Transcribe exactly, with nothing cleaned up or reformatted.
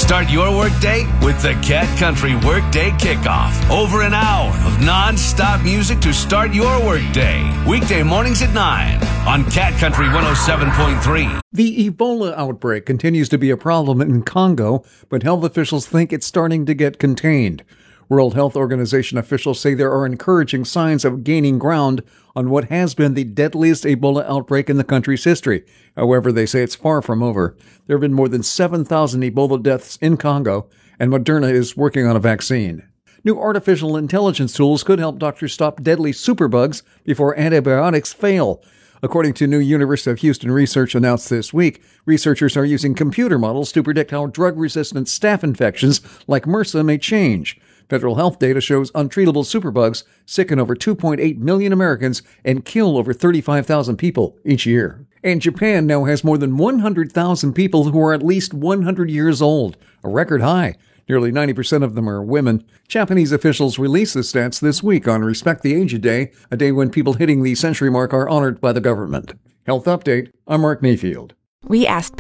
Start your workday with the Cat Country Workday Kickoff. Over an hour of non-stop music to start your workday. Weekday mornings at nine on Cat Country one oh seven point three. The Ebola outbreak continues to be a problem in Congo, but health officials think it's starting to get contained. World Health Organization officials say there are encouraging signs of gaining ground on what has been the deadliest Ebola outbreak in the country's history. However, they say it's far from over. There have been more than seven thousand Ebola deaths in Congo, and Moderna is working on a vaccine. New artificial intelligence tools could help doctors stop deadly superbugs before antibiotics fail. According to new University of Houston research announced this week, researchers are using computer models to predict how drug-resistant staph infections like MRSA may change. Federal health data shows untreatable superbugs sicken over two point eight million Americans and kill over thirty-five thousand people each year. And Japan now has more than one hundred thousand people who are at least one hundred years old, a record high. Nearly ninety percent of them are women. Japanese officials released the stats this week on Respect the Aged Day, a day when people hitting the century mark are honored by the government. Health Update, I'm Mark Mayfield. We asked